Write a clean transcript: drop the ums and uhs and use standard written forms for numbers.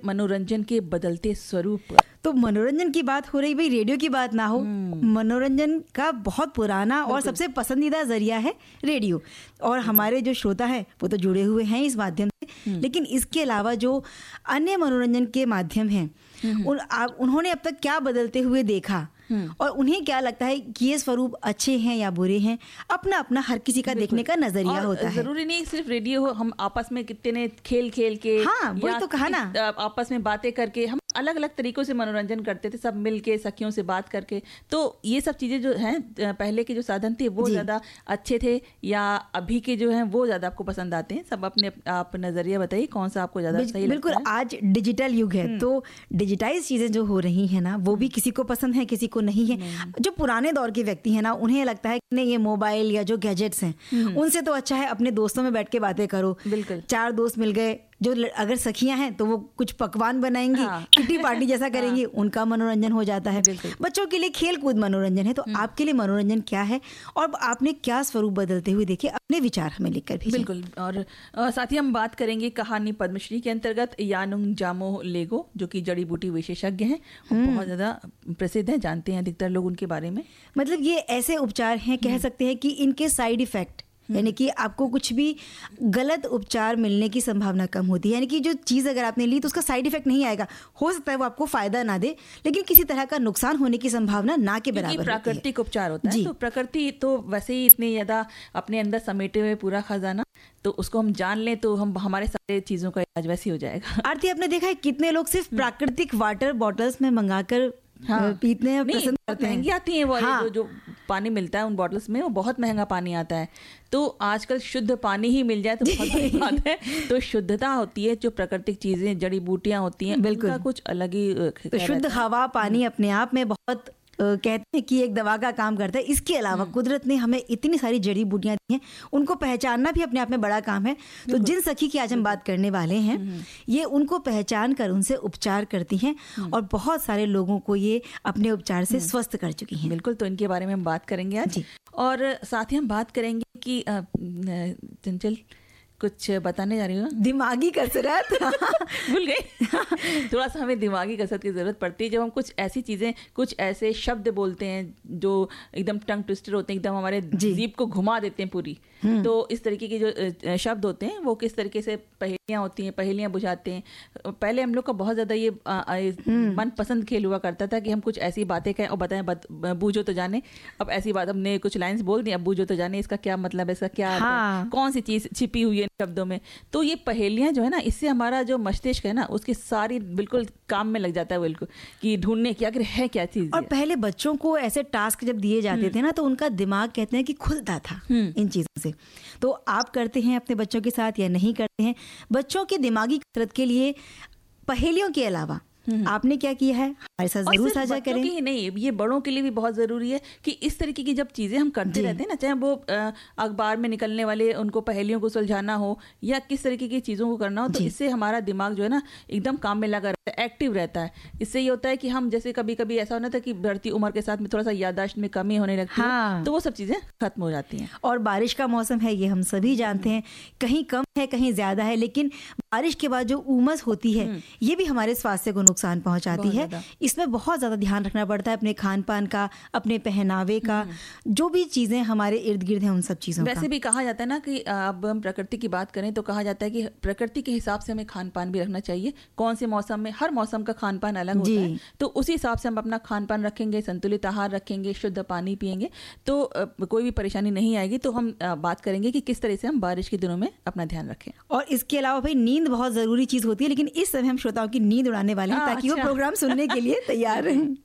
मनोरंजन के बदलते स्वरूप। तो मनोरंजन की बात हो रही, भाई रेडियो की बात ना हो। मनोरंजन का बहुत पुराना और सबसे पसंदीदा जरिया है रेडियो, और हमारे जो श्रोता हैं वो तो जुड़े हुए हैं इस माध्यम से। लेकिन इसके अलावा जो अन्य मनोरंजन के माध्यम हैं उन्होंने अब तक क्या बदलते हुए देखा और उन्हें क्या लगता है कि ये स्वरूप अच्छे हैं या बुरे हैं, अपना अपना हर किसी का देखने का नजरिया होता है। जरूरी नहीं सिर्फ रेडियो हो, हम आपस में कितने खेल खेल के, हाँ वही तो कहा ना, आपस में बातें करके हम अलग अलग तरीकों से मनोरंजन करते थे, सब मिल के सखियों से बात करके। तो ये सब चीजें जो हैं पहले के जो साधन थे वो ज्यादा अच्छे थे या अभी के जो हैं वो ज्यादा आपको पसंद आते हैं? सब अपने आप नजरिया बताइए कौन सा आपको ज्यादा सही लगता है। बिल्कुल, आज डिजिटल युग है तो डिजिटाइज चीजें जो हो रही है ना वो भी किसी को पसंद है, किसी को नहीं है। जो पुराने दौर के व्यक्ति हैं ना उन्हें लगता है कि नहीं, ये मोबाइल या जो गैजेट्स हैं उनसे तो अच्छा है अपने दोस्तों में बैठ के बातें करो। बिल्कुल, 4 दोस्त मिल गए, जो अगर सखियां हैं तो वो कुछ पकवान बनाएंगी, किटी पार्टी जैसा करेंगी, उनका मनोरंजन हो जाता है। बच्चों के लिए खेल कूद मनोरंजन है। तो आपके लिए मनोरंजन क्या है और आपने क्या स्वरूप बदलते हुए देखे, अपने विचार हमें लिखकर भेजें। बिल्कुल, और साथ ही हम बात करेंगे कहानी पद्मश्री के अंतर्गत यानुंग जामो लेगो, जो कि जड़ी बूटी विशेषज्ञ हैं, बहुत ज्यादा प्रसिद्ध हैं, जानते हैं अधिकतर लोग उनके बारे में। मतलब ये ऐसे उपचार हैं, कह सकते हैं कि इनके साइड इफेक्ट, यानी कि आपको कुछ भी गलत उपचार मिलने की संभावना कम होती है। यानी कि जो चीज़ अगर आपने ली तो उसका साइड इफेक्ट नहीं आएगा, हो सकता है वो आपको फायदा ना दे लेकिन किसी तरह का नुकसान होने की संभावना ना के बराबर होती है। प्राकृतिक उपचार होता है, तो प्रकृति तो वैसे ही इतनी ज्यादा अपने अंदर समेटे हुए पूरा खजाना, तो उसको हम जान लें तो हम हमारे सारे चीजों का इलाज वैसे ही हो जाएगा। आरती, आपने देखा है कितने लोग सिर्फ प्राकृतिक वाटर बॉटल्स में मंगाकर पीते हैं, पसंद करते हैं। महंगी आती है वो, जो पानी मिलता है उन बॉटल्स में वो बहुत महंगा पानी आता है। तो आजकल शुद्ध पानी ही मिल जाए तो बहुत बड़ी बात है। तो शुद्धता होती है, जो प्राकृतिक चीजें जड़ी बूटियां होती हैं उनका कुछ अलग ही। तो शुद्ध हवा पानी अपने आप में बहुत कहते हैं कि एक दवा का काम करता है। इसके अलावा कुदरत ने हमें इतनी सारी जड़ी बूटियां दी हैं, उनको पहचानना भी अपने आप में बड़ा काम है। तो जिन सखी की आज हम बात करने वाले हैं ये उनको पहचान कर उनसे उपचार करती हैं और बहुत सारे लोगों को ये अपने उपचार से स्वस्थ कर चुकी हैं। बिल्कुल, तो इनके बारे में हम बात करेंगे आज। और साथ ही हम बात करेंगे कि चंचल कुछ बताने जा रही हूँ, दिमागी कसरत भूल गई। थोड़ा सा हमें दिमागी कसरत की जरूरत पड़ती है जब हम कुछ ऐसी चीजें, कुछ ऐसे शब्द बोलते हैं जो एकदम टंग ट्विस्टर होते हैं, एकदम हमारे जीभ को घुमा देते हैं पूरी। तो इस तरीके के जो शब्द होते हैं वो किस तरीके से पहेलियां होती हैं, पहेलियां बुझाते हैं। पहले हम लोग का बहुत ज्यादा ये मनपसंद खेल हुआ करता था कि हम कुछ ऐसी बातें कहें और बताएं, बूझो तो जाने। अब ऐसी बात, हमने कुछ लाइंस बोल दी, अब बूझो तो जाने इसका क्या मतलब है, इसका क्या अर्थ है, कौन सी चीज छिपी हुई है शब्दों में। तो ये पहेलियां जो है ना, इससे हमारा जो मस्तिष्क है ना उसकी सारी बिल्कुल काम में लग जाता है, बिल्कुल कि ढूंढने की आखिर है क्या चीज। और पहले बच्चों को ऐसे टास्क जब दिए जाते थे ना तो उनका दिमाग कहते हैं कि खुलता था इन चीजों से। तो आप करते हैं अपने बच्चों के साथ या नहीं करते हैं? बच्चों की दिमागी कसरत के लिए पहेलियों के अलावा आपने क्या किया है हमारे साथ जरूर साझा करें। ही नहीं, ये बड़ों के लिए भी बहुत जरूरी है कि इस तरीके की जब चीजें हम करते रहते हैं ना, चाहे वो अखबार में निकलने वाले उनको पहेलियों को सुलझाना हो या किस तरीके की चीजों को करना हो, तो इससे हमारा दिमाग जो है ना एकदम काम में लगा रहता है, एक्टिव रहता है। इससे ये होता है कि हम जैसे कभी कभी ऐसा होना था कि बढ़ती उम्र के साथ में थोड़ा सा याददाश्त में कमी होने लगती है, तो वो सब चीजें खत्म हो जाती हैं। और बारिश का मौसम है, ये हम सभी जानते हैं, कहीं कम है कहीं ज्यादा है, लेकिन बारिश के बाद जो उमस होती है ये भी हमारे स्वास्थ्य को नुकसान पहुंचाती है। इसमें बहुत ज्यादा ध्यान रखना पड़ता है अपने खान पान का, अपने पहनावे का, जो भी चीजें हमारे इर्द गिर्द हैं उन सब चीजों का। वैसे भी कहा जाता है ना कि अब हम प्रकृति की बात करें तो कहा जाता है कि प्रकृति के हिसाब से हमें खान पान भी रखना चाहिए। कौन से मौसम में, हर मौसम का खान पान अलग होता है, तो उसी हिसाब से हम अपना खान पान रखेंगे, संतुलित आहार रखेंगे, शुद्ध पानी पिएंगे तो कोई भी परेशानी नहीं आएगी। तो हम बात करेंगे कि किस तरह से हम बारिश के दिनों में अपना ध्यान रखें। और इसके अलावा भाई नींद बहुत जरूरी चीज होती है, लेकिन इस समय हम श्रोताओं की नींद उड़ाने वाले हैं ताकि वो प्रोग्राम सुनने के लिए तैयार रहें।